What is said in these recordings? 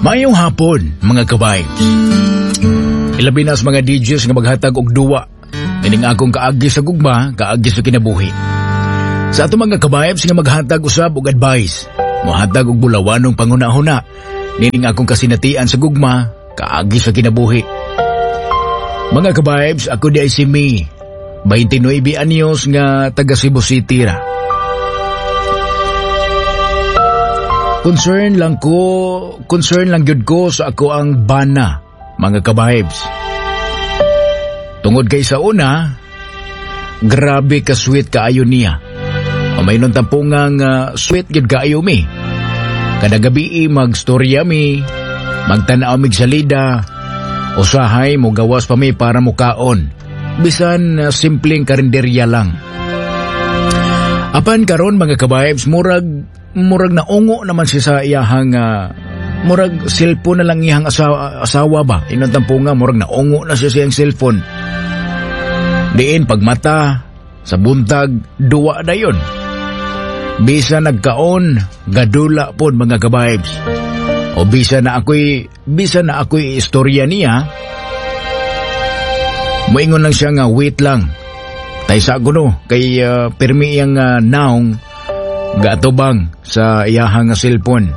Mayong hapon, mga ka-vibes. Ilabi na sa mga DJs nga maghatag og duwa. Meaning akong kaagi sa gugma, kaagi sa kinabuhi. Sa ato mga ka-vibes nga maghatag usab og advice. Mohatag og bulawanong panguna-huna. Meaning akong kasinatian sa gugma, kaagi sa kinabuhi. Mga ka-vibes, ako di ay si Mi. 29 anyos nga taga Cebu City ra. Concern lang gyud ko sa ako ang bana, mga ka-vibes. Tungod kay sa una, grabe ka sweet kaayo niya. O may nung tampungang sweet gyud kaayo mi. Kada gabi magstorya mi, magtanaw mig salida, usahay mo gawas pa mi para mukaon. Bisan simpleng karinderya lang. Apan karon mga ka-vibes, murag na ungo naman siya sa iyahang murag cellphone na lang iyang asawa ba. Inong tampunga, murag na ungo na siya sa iyang cellphone. Diin pagmata sa buntag duwa na yun. Bisa nagkaon gadula pod mga ka-vibes. O bisa na ako'y istorya niya. Moingon lang siya nga wait lang. Tay sa kuno kay permi iyang naong gaatubang sa iyahang cellphone.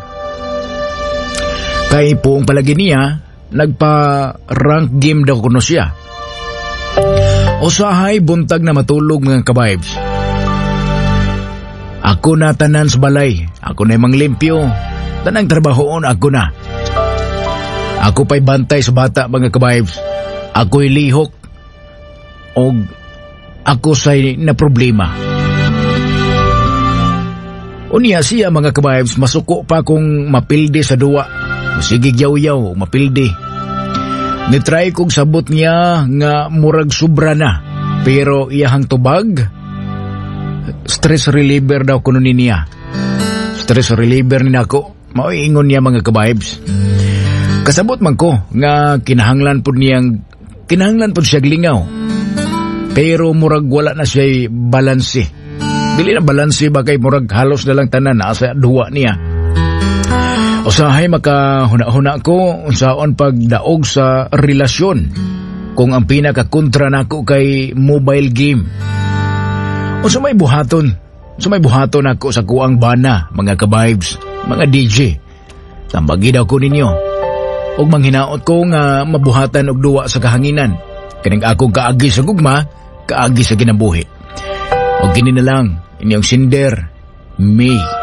Kay poong palagi niya, nagpa-rank game daw kuno siya. Usahay buntag na matulog mga ka-vibes. Ako na tanan sa balay, ako na imang limpyo, tanang trabahoon ako na. Ako pa'y bantay sa bata mga ka-vibes. Ako'y lihok o ako say na problema. Unya siya mga ka-vibes, masuko pa kung mapildi sa duwa. Sige yaw-yaw, mapildi. Nitry kong sabot niya nga murag sobra na. Pero iyahang tubag, stress reliever daw kuno niya. Stress reliever ni nako, mauingon niya mga ka-vibes. Kasabot man ko nga kinahanglan po siya glingaw. Pero murag wala na siya balanse. Dili na balanse ba kay murag halos na lang tanan asa duwa niya. Usahay makahuna-huna ko unsaon pagdaog sa relasyon kung ang pinakakontra nako kay mobile game. Sumay buhaton ako sa kuang bana mga ka-vibes, mga DJ. Tambagi daw ko ninyo. Og manghinaot ko nga mabuhatan og duwa sa kahanginan. Kining akong kaagi sa gugma, kaagi sa kinabuhi. O gini na lang, inyong sinder, May.